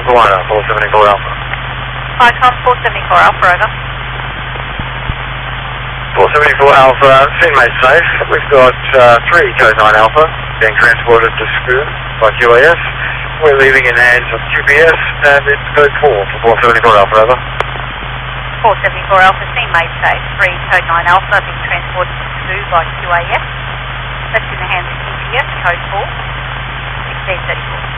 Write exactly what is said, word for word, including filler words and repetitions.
South Carolina, four seventy-four Alpha. Icon four seventy-four Alpha, over. four seventy-four Alpha, teammate safe. We've got uh, three code nine Alpha being transported to Scoon by Q A S. We're leaving in hands of Q P S and it's code four for four seventy-four Alpha, over. four seventy-four Alpha, teammate safe. three code nine Alpha being transported to Scoon by Q A S. That's in the hands of Q P S, code four, sixteen thirty-four.